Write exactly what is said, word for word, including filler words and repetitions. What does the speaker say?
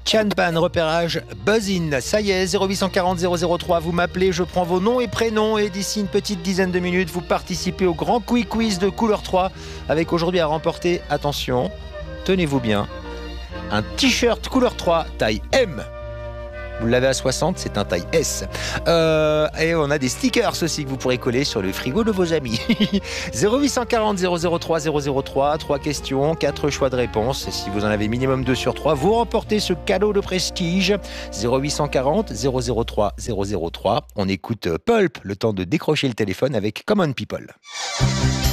Chanban, repérage Buzzin. Ça y est, zéro huit cent quarante zéro zéro trois, vous m'appelez, je prends vos noms et prénoms et d'ici une petite dizaine de minutes, vous participez au grand quick quiz de couleur trois avec aujourd'hui à remporter, attention, tenez-vous bien, un t-shirt couleur trois taille M. Vous l'avez à soixante, c'est un taille S. Euh, et on a des stickers aussi que vous pourrez coller sur le frigo de vos amis. zéro huit cent quarante zéro zéro trois zéro zéro trois, trois questions, quatre choix de réponse. Si vous en avez minimum deux sur trois, vous remportez ce cadeau de prestige. zéro huit cent quarante zéro zéro trois zéro zéro trois. On écoute Pulp, le temps de décrocher le téléphone avec Common People.